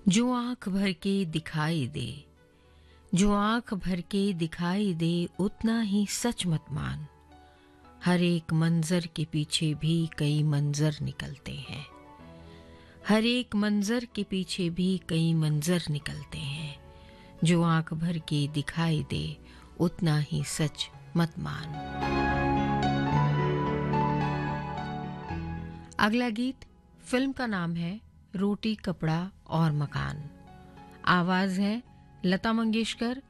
जो आंख भर के दिखाई दे, जो आंख भर के दिखाई दे, उतना ही सच मत मान। हर एक मंजर के पीछे भी कई मंजर निकलते हैं। हर एक मंजर के पीछे भी कई मंजर निकलते हैं। जो आंख भर के दिखाई दे, उतना ही सच मत मान। अगला गीत फिल्म का नाम है रोटी कपड़ा और मकान। आवाज है लता मंगेशकर,